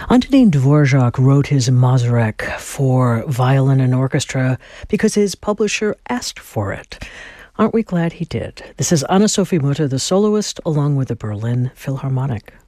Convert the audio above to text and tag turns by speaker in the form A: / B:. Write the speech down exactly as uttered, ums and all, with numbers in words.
A: Antonin Dvorak wrote his Mazurek for violin and orchestra because his publisher asked for it. Aren't we glad he did? This is Anna-Sophie Mutter, the soloist, along with the Berlin Philharmonic.